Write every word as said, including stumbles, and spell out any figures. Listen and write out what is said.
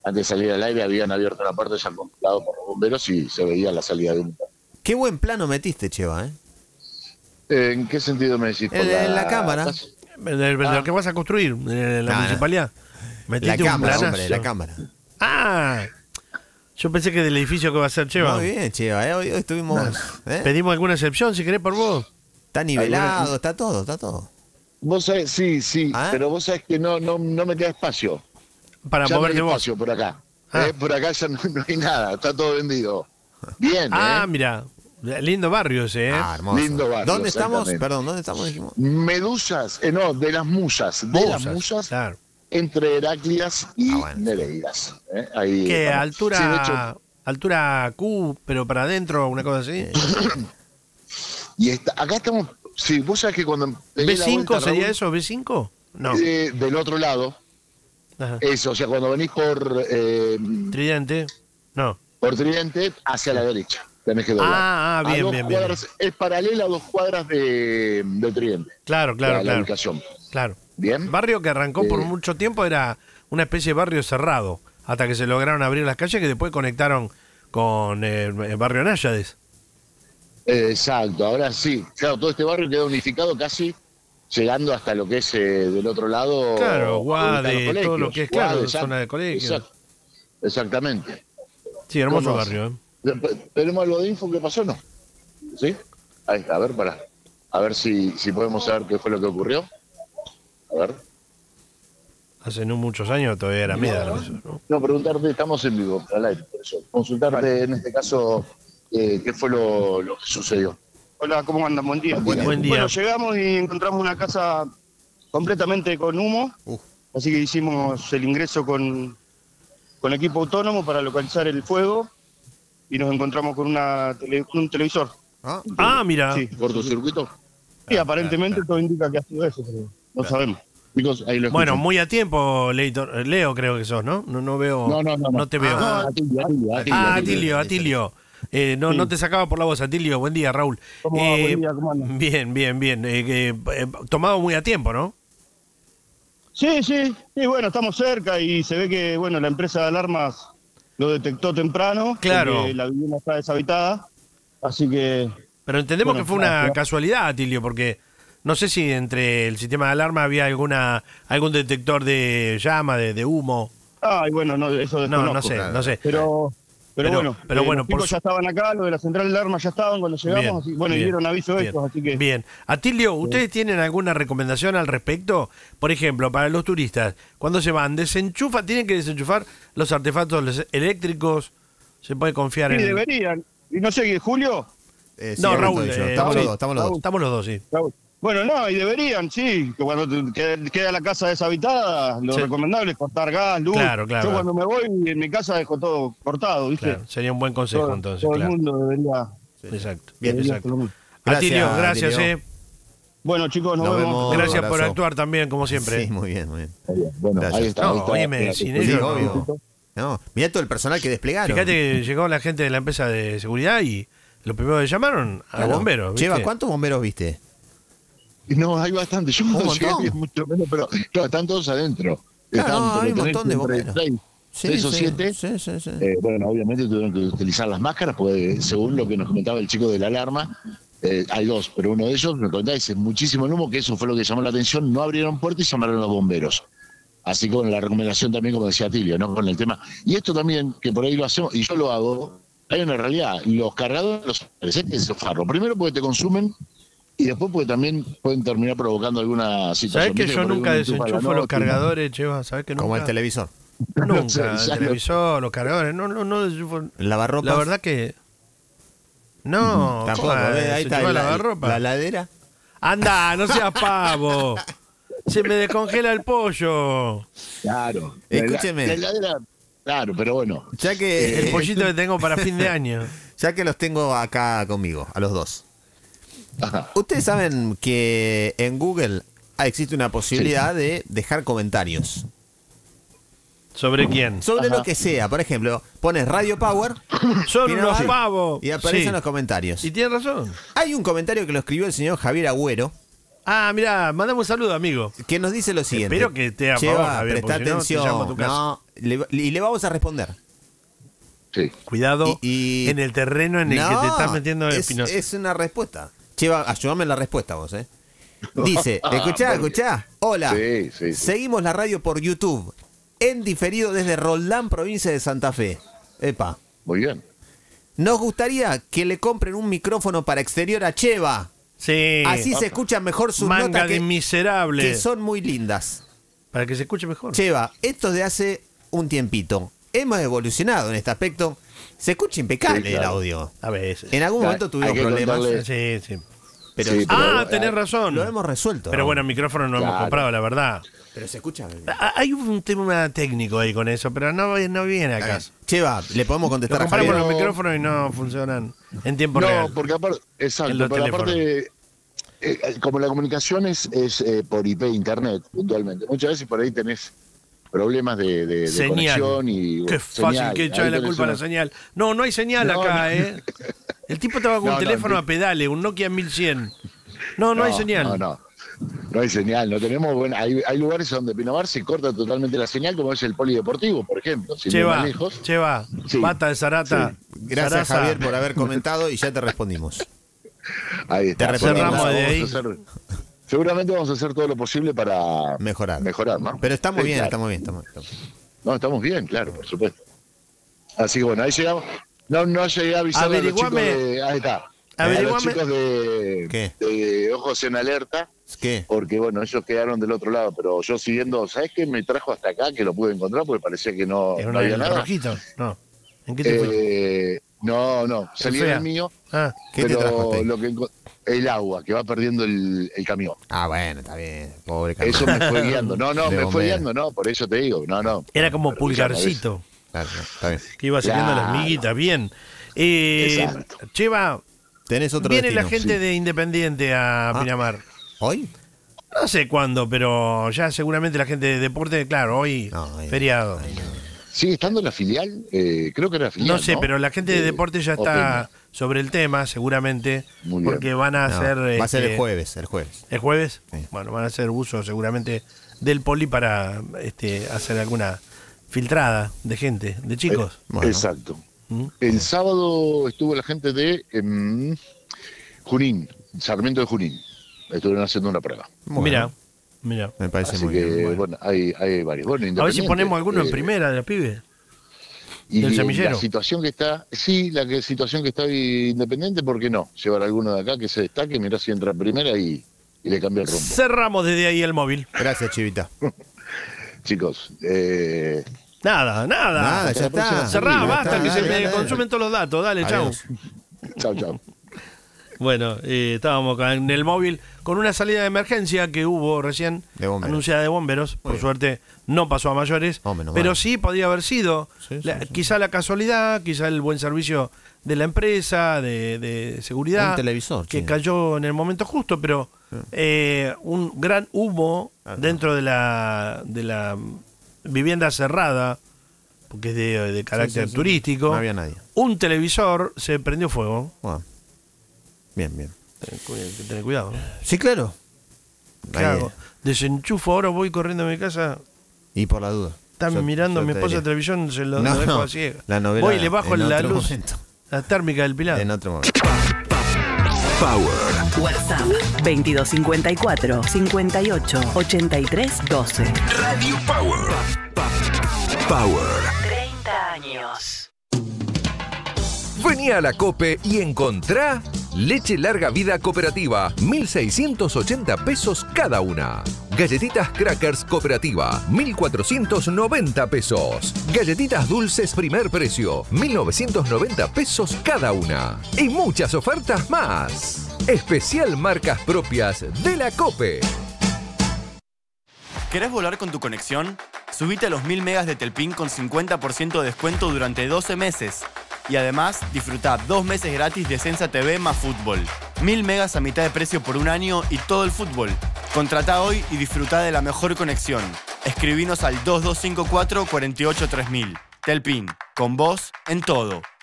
antes de salir al aire habían abierto la puerta ya controlado por los bomberos y se veía la salida de humo. Qué buen plano metiste, Cheva, ¿eh? Eh, ¿En qué sentido me decís? En, la, en la cámara. De, de, de Ah. lo que vas a construir en la Nah, municipalidad. La Metiste un cámara, planazo. hombre, la cámara. Ah, yo pensé que del edificio que va a ser Cheva. Muy bien, Cheva, ¿eh? Hoy, hoy estuvimos... ¿eh? ¿Pedimos alguna excepción si querés por vos? Está nivelado, está todo, está todo. Vos sabés, sí, sí, ¿Ah? pero vos sabés que no, no, no me queda espacio. Para ya moverte no hay vos. espacio por acá. Ah. Eh, por acá ya no, no hay nada, está todo vendido. Bien, Ah, ¿eh? mira. Lindo barrio ese, ¿eh? Ah, hermoso. Lindo barrio, ¿Dónde estamos? exactamente. Perdón, ¿dónde estamos? Dijimos. Medusas, eh, no, de las musas, de Musas, las musas, claro. entre Heraclias y Ah, bueno. Nereidas. ¿eh? Ahí ¿Qué? estamos. Altura, Sí, de hecho, altura Q, pero para adentro, una cosa así. y está, acá estamos, sí, vos sabés que cuando... pegué ¿B la cinco vuelta, sería Raúl, eso? ¿B cinco? No. eh, del otro lado, Ajá. eso, o sea, cuando venís por, eh, Tridente. No. por Tridente, hacia la derecha, tenés que doblar. Ah, ah, A bien, dos bien, bien. cuadras- Es paralela a dos cuadras de, de Tridente, Claro, la, claro, la claro. ubicación. Claro. Bien. Barrio que arrancó por Eh. mucho tiempo era una especie de barrio cerrado, hasta que se lograron abrir las calles que después conectaron con eh, el barrio Náyades. Eh, exacto, ahora sí, claro, todo este barrio queda unificado casi llegando hasta lo que es eh, del otro lado. Claro, donde Guade, están los todo lo colegios. que es, claro, Guade, zona de exact- colegios. exact- Exactamente. Sí, hermoso ¿Cómo? barrio, ¿eh? Después, ¿tenemos algo de info que pasó no? ¿Sí? Ahí está, a ver, para. A ver si, si podemos saber qué fue lo que ocurrió. A ver. Hace no muchos años todavía era Médano eso, ¿no? No, preguntarte, estamos en vivo, al aire, por eso. Consultarte en este caso eh, qué fue lo, lo que sucedió. Hola, ¿cómo andan? Buen día. Buen día. Buen día. Bueno, llegamos y encontramos una casa completamente con humo, Uf. así que hicimos el ingreso con, con equipo autónomo para localizar el fuego y nos encontramos con una tele- un televisor. ¿Ah? Ah, mira. Sí, ¿Cortocircuito? y aparentemente todo indica que ha sido eso, pero no sabemos. Chicos, ahí lo Bueno, escuchan. muy a tiempo, Leito- Leo creo que sos, ¿no? No, no veo. No, no, no, no. te veo. Ah, Atilio, Atilio, Atilio, Ah, Atilio. Atilio, Atilio. Eh, no, Sí. no te sacaba por la voz, Atilio. Buen día, Raúl. ¿Cómo va? Eh, Buen día, ¿cómo andan? Bien, bien, bien. Eh, que, eh, tomado muy a tiempo, ¿no? Sí, sí, sí, bueno, estamos cerca y se ve que, bueno, la empresa de alarmas lo detectó temprano. Claro. Porque la vivienda está deshabitada, así que... Pero entendemos Bueno, que fue una claro. casualidad, Atilio, porque no sé si entre el sistema de alarma había alguna algún detector de llama, de, de humo. Ay, bueno, no, eso No, desconozco. no sé, no sé. Pero, pero, Pero- bueno, pero eh, bueno, los por chicos su- ya estaban acá, los de la central de alarma ya estaban cuando llegamos, Bien, así, bueno, y bien, dieron aviso bien, estos, así que... Bien. Atilio, ¿ustedes tienen alguna recomendación al respecto? Por ejemplo, para los turistas, cuando se van, desenchufa, tienen que desenchufar los artefactos les- eléctricos, se puede confiar Sí, en... deberían. Y no sé, Julio, Eh, No, Alberto Raúl, y yo. eh, Estamos sí. los dos, estamos los dos. Estamos los dos, sí. Raúl. Bueno, no, y deberían, sí, que cuando te- que- queda la casa deshabitada, lo Sí. recomendable es cortar gas, luz. Claro, claro, Yo claro. cuando me voy, en mi casa dejo todo cortado, ¿viste? Claro, sería un buen consejo todo entonces, todo claro. el mundo debería... Exacto. Bien, debería exacto. hacer lo mismo. Gracias, Atilio, gracias, Atilio. eh. Bueno, chicos, nos, Nos vemos. vemos. Gracias abrazo. por actuar también, como siempre. Sí, muy bien, muy bien. Bueno, Gracias. ahí está. No, ahí está. óyeme, Espérate, sin pues, Sí, ellos sí, obvio. No, mirá todo el personal que desplegaron. Fíjate que llegó la gente de la empresa de seguridad y lo primero que llamaron a Claro. bomberos. ¿viste? Cheva, ¿cuántos bomberos viste? No, hay bastante. Yo Un cuando llegué montón. vi mucho menos, pero claro, están todos adentro. Claro, Están, no, pero hay un tenés montón de entre bomberos. seis, Sí, seis o sí, siete. Sí, sí, sí. Eh, bueno, obviamente tuvieron que utilizar las máscaras, porque según lo que nos comentaba el chico de la alarma, eh, hay dos, pero uno de ellos me comentaba, dice, muchísimo el humo, que eso fue lo que llamó la atención, no abrieron puertas y llamaron a los bomberos. Así que con la recomendación también, como decía Tilio, ¿no? Con el tema. Y esto también, que por ahí lo hacemos, y yo lo hago, hay una realidad, los cargadores, los presentes, enchufarlo. Primero porque te consumen, y después porque también pueden terminar provocando alguna situación. ¿Sabés que Viste yo por ahí nunca uno enchufa a la desenchufo los noche, cargadores, Cheva? ¿Sabés que nunca? Como el televisor. Nunca, Sí, el ya lo- televisor, los cargadores, no, no, no desenchufo. El lavarropas. La verdad que... No, Tampoco. ¿cómo ¿ves? Ahí está desenchufar el- la lavarropa? la ladera. Anda, no seas pavo. Se me descongela el pollo. Claro. Escúcheme. La heladera, claro, pero bueno. Ya que, El pollito que tengo para fin de año. ya que los tengo acá conmigo, a los dos. Ajá. Ustedes saben que en Google existe una posibilidad de dejar comentarios. ¿Sobre quién? Sobre Ajá. lo que sea. Por ejemplo, pones Radio Power Son Tiene unos razón. pavos. y aparecen Sí. los comentarios. Y tiene razón. Hay un comentario que lo escribió el señor Javier Agüero, Ah, mirá, mandame un saludo, amigo. Que nos dice lo siguiente. Espero que esté a Cheva, favor, Javier, presta porque si no, te atención. llamo a tu casa. No, le- y le vamos a responder. Sí. Cuidado Y- y- en el terreno en el No, que te estás metiendo el es, Espinosa. es una respuesta. Cheva, ayúdame en la respuesta vos, ¿eh? Dice, Ah, escuchá, porque- escuchá. Hola. Sí, sí, sí. Seguimos la radio por YouTube. En diferido desde Roldán, provincia de Santa Fe. Epa. Muy bien. Nos gustaría que le compren un micrófono para exterior a Cheva. Sí. Así se escuchan mejor sus Manga notas de que, miserable. que son muy lindas. Para que se escuche mejor. Cheva, esto es de hace un tiempito. Hemos evolucionado en este aspecto. Se escucha impecable Sí, claro. el audio. A veces. En algún Hay- momento tuvimos hay que problemas, contarle- Sí, sí. pero, Sí, pero- Ah, tenés razón. lo hemos resuelto. Pero bueno, micrófono no hemos Claro. comprado, la verdad. Pero se escucha bien. Ah, Hay un tema técnico ahí con eso, pero no, no viene acá. Cheva, le podemos Lo contestar a compramos Javier. los No. micrófonos y no funcionan en tiempo No, real. porque aparte, En exacto, los pero teléfonos. aparte, eh, como la comunicación es, es eh, por I P internet, puntualmente, muchas veces por ahí tenés problemas de, de, de Señal. conexión y Qué bueno, fácil señal. que Ahí echarle la tenés culpa a la una- señal. No, no hay señal No, acá, no. ¿eh? El tipo estaba con No, un no, teléfono no. a pedales, un Nokia mil cien. No, no, hay señal. No, no. No hay señal, no tenemos, bueno, hay, hay lugares donde Pinamar se corta totalmente la señal, como es el polideportivo, por ejemplo, sin ir más Cheva, lejos. Cheva, Sí. bata de Zarata. Gracias, Zaraza. Javier, por haber comentado y ya te respondimos. Ahí está. Te respondemos Bueno, de vamos ahí. a hacer- seguramente vamos a hacer todo lo posible para Mejorar. mejorar, ¿no? Pero estamos Sí, bien, claro. estamos bien. Estamos, estamos- No, estamos bien, claro, por supuesto. Así que bueno, ahí llegamos. No, no llegué a avisar a los chicos Averiguame- de. Ahí está. A Averiguame- los chicos de, ¿Qué? de Ojos en Alerta, ¿Qué? porque bueno, ellos quedaron del otro lado, pero yo siguiendo, ¿sabes qué? Me trajo hasta acá, que lo pude encontrar, porque parecía que no, ¿Era no había el nada. rojito? No. ¿En qué te fuiste? Eh, no, no, salí fea? del mío, Ah, ¿Qué te pero trajo hasta ahí? lo que enco- el agua, que va perdiendo el, el camión. Ah, bueno, está bien. Pobre Carlos. Eso me fue guiando. No, no, De me fue bombero. guiando, no, por eso te digo, no, no. era como Pero ya, pulgarcito, Claro, está bien. que iba sacando Claro. las miguitas. Bien. Eh, Exacto. Cheva, Tenés otro viene destino. la gente sí. de Independiente a Ah. Pinamar. ¿Hoy? No sé cuándo, pero ya seguramente la gente de deporte, claro, hoy No, ay, feriado. ay, no. ¿Sigue estando la filial? Eh, creo que era la filial. No sé, pero la gente de Eh, deporte ya o está sobre el tema, seguramente, Muy bien. porque van a No, hacer... va a ser este, el jueves, el jueves. ¿El jueves? Sí. Bueno, van a hacer uso seguramente del poli para este, hacer alguna filtrada de gente, de chicos. Bueno. Exacto. ¿Mm? El sábado estuvo la gente de em, Junín, Sarmiento de Junín. Estuvieron haciendo una prueba. Bueno, Mira, mira. Me parece Así muy que, bien. bueno, hay, hay varios. Bueno, A ver si Independiente, ponemos alguno en eh, primera de los pibes. Y del semillero. la situación que está, sí, la que, situación que está Independiente, ¿por qué no? Llevar a alguno de acá que se destaque, mirá si entra en primera y, y le cambia el rumbo. Cerramos desde ahí el móvil. Gracias, Chivita. Chicos, eh, Nada, nada. Nada, ya está. Cerrá, Ya basta, está, que se dale, me dale. consumen todos los datos. Dale, chau. Adiós. chao, chao. Bueno, eh, estábamos acá en el móvil con una salida de emergencia que hubo recién De bomberos. anunciada de bomberos. Por bien. suerte no pasó a mayores, Oh, menos pero mal. sí podía haber sido Sí, sí, la- sí. quizá la casualidad, quizá el buen servicio de la empresa, de, de seguridad, Un televisor, que sí. cayó en el momento justo, pero eh, un gran humo Ah, dentro de la, de la vivienda cerrada, porque es de, de carácter Sí, sí, sí. turístico. No había nadie. Un televisor se prendió fuego. Bueno. Bien, bien. Ten- Hay que tener cuidado, ¿no? Sí, claro. ¿Qué Ahí, hago? Desenchufo ahora, voy corriendo a mi casa. Y por la duda. Está Yo- mirando yo mi te esposa de diría. televisión, se lo, No, lo dejo no, así. la novela Voy y le bajo en la otro luz, momento. la térmica del pilar. En otro momento. Power. WhatsApp veintidós cincuenta y cuatro, cincuenta y ocho, ochenta y tres, doce. Radio Power. Power. treinta años. Vení a la COPE y encontrá leche larga vida cooperativa, mil seiscientos ochenta pesos cada una. Galletitas Crackers Cooperativa, mil cuatrocientos noventa pesos. Galletitas dulces primer precio, mil novecientos noventa pesos cada una. Y muchas ofertas más. Especial marcas propias de la COPE. ¿Querés volar con tu conexión? Subite a los mil megas de Telpin con cincuenta por ciento de descuento durante doce meses. Y además, disfrutá dos meses gratis de Sensa T V más fútbol. Mil megas a mitad de precio por un año y todo el fútbol. Contratá hoy y disfrutá de la mejor conexión. Escribinos al dos dos cinco cuatro, cuatro ocho tres mil. Telpin, con vos en todo.